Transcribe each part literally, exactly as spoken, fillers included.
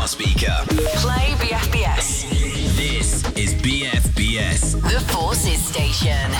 smart speaker. Play B F B S. This is B F B S. The Forces Station.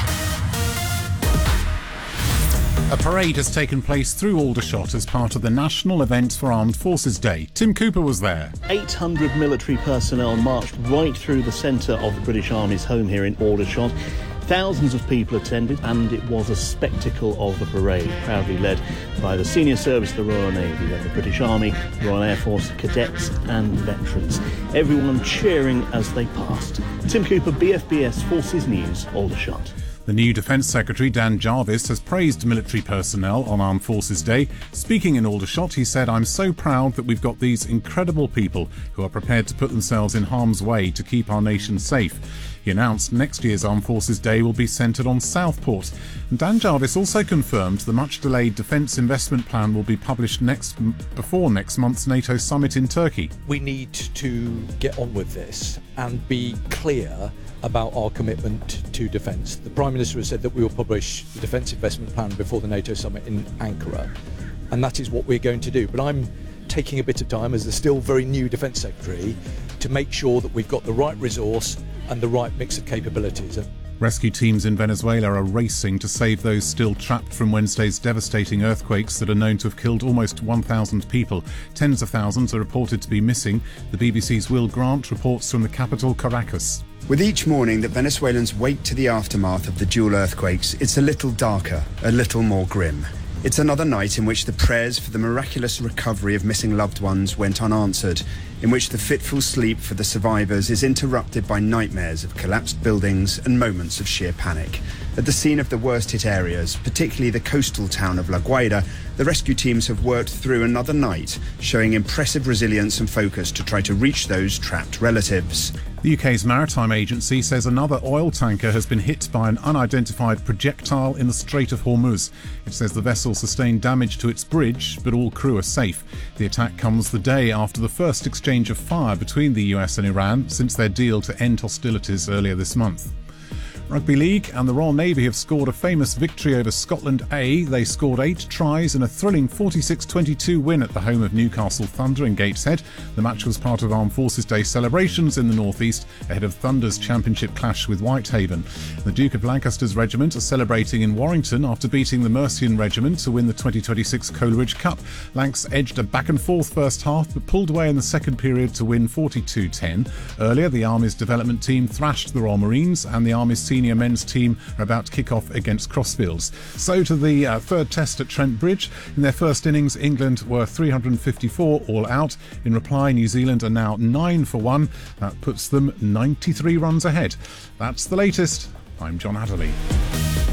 A parade has taken place through Aldershot as part of the National Events for Armed Forces Day. Tim Cooper was there. eight hundred military personnel marched right through the centre of the British Army's home here in Aldershot. Thousands of people attended, and it was a spectacle of the parade, proudly led by the senior service of the Royal Navy, the British Army, Royal Air Force, cadets and veterans. Everyone cheering as they passed. Tim Cooper, B F B S Forces News, Aldershot. The new Defence Secretary, Dan Jarvis, has praised military personnel on Armed Forces Day. Speaking in Aldershot, he said, "I'm so proud that we've got these incredible people who are prepared to put themselves in harm's way to keep our nation safe." He announced next year's Armed Forces Day will be centred on Southport. And Dan Jarvis also confirmed the much-delayed Defence Investment Plan will be published next before next month's NATO summit in Turkey. We need to get on with this and be clear about our commitment to defence. The Prime Minister has said that we will publish the Defence Investment Plan before the NATO summit in Ankara, and that is what we're going to do. But I'm taking a bit of time as the still very new Defence Secretary to make sure that we've got the right resource and the right mix of capabilities. Rescue teams in Venezuela are racing to save those still trapped from Wednesday's devastating earthquakes that are known to have killed almost one thousand people. Tens of thousands are reported to be missing. The B B C's Will Grant reports from the capital, Caracas. With each morning that Venezuelans wake to the aftermath of the dual earthquakes, it's a little darker, a little more grim. It's another night in which the prayers for the miraculous recovery of missing loved ones went unanswered, in which the fitful sleep for the survivors is interrupted by nightmares of collapsed buildings and moments of sheer panic. At the scene of the worst-hit areas, particularly the coastal town of La Guaira, the rescue teams have worked through another night, showing impressive resilience and focus to try to reach those trapped relatives. The U K's Maritime Agency says another oil tanker has been hit by an unidentified projectile in the Strait of Hormuz. It says the vessel sustained damage to its bridge, but all crew are safe. The attack comes the day after the first exchange of fire between the U S and Iran since their deal to end hostilities earlier this month. Rugby League and the Royal Navy have scored a famous victory over Scotland A. They scored eight tries in a thrilling forty-six twenty-two win at the home of Newcastle Thunder in Gateshead. The match was part of Armed Forces Day celebrations in the North East ahead of Thunder's championship clash with Whitehaven. The Duke of Lancaster's regiment are celebrating in Warrington after beating the Mercian Regiment to win the twenty twenty-six Coleridge Cup. Lancs edged a back-and-forth first half but pulled away in the second period to win forty-two ten. Earlier, the Army's development team thrashed the Royal Marines, and the Army's senior Senior men's team are about to kick off against Crossfields. So to the uh, third test at Trent Bridge. In their first innings, England were three hundred fifty-four all out. In reply, New Zealand are now nine for one. That puts them ninety-three runs ahead. That's the latest. I'm John Adderley.